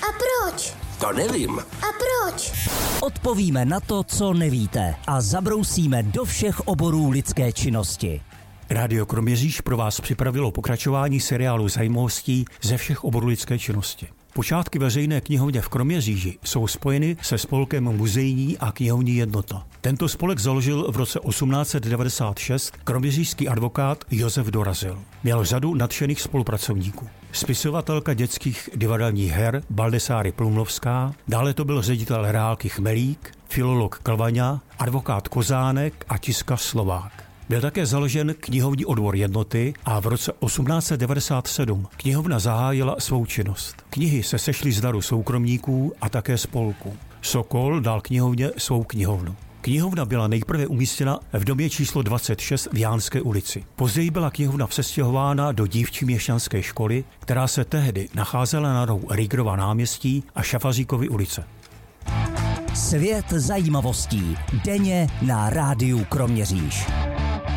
A proč? To nevím. A proč? Odpovíme na to, co nevíte a zabrousíme do všech oborů lidské činnosti. Rádio Kroměříž pro vás připravilo pokračování seriálu zajímavostí ze všech oborů lidské činnosti. Počátky veřejné knihovně v Kroměříži jsou spojeny se spolkem Muzejní a knihovní jednota. Tento spolek založil v roce 1896 kroměřížský advokát Josef Dorazil. Měl řadu nadšených spolupracovníků. Spisovatelka dětských divadelních her Baldessáry Plumlovská, dále to byl ředitel reálky Chmelík, filolog Klvaňa, advokát Kozánek a tiskař Slovák. Byl také založen knihovní odbor jednoty a v roce 1897 knihovna zahájila svou činnost. Knihy se sešly z daru soukromníků a také spolků. Sokol dal knihovně svou knihovnu. Knihovna byla nejprve umístěna v domě číslo 26 v Jánské ulici. Později byla knihovna přestěhována do dívčí měšťanské školy, která se tehdy nacházela na rohu Rýgrova náměstí a Šafaříkovy ulice. Svět zajímavostí denně na Rádiu Kroměříž.